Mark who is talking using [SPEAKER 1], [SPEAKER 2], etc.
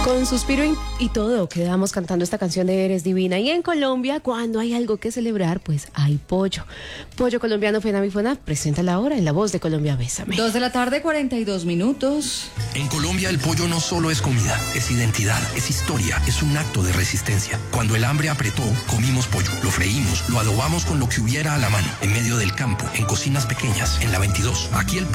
[SPEAKER 1] Con suspiro y todo, quedamos cantando esta canción de Eres Divina. Y en Colombia, cuando hay algo que celebrar, pues hay pollo. Pollo colombiano Fenamifona presenta la hora en La Voz de Colombia. Bésame.
[SPEAKER 2] 2:42 p.m.
[SPEAKER 3] En Colombia el pollo no solo es comida, es identidad, es historia, es un acto de resistencia. Cuando el hambre apretó, comimos pollo, lo freímos, lo adobamos con lo que hubiera a la mano, en medio del campo, en cocinas pequeñas, en la 22. Aquí el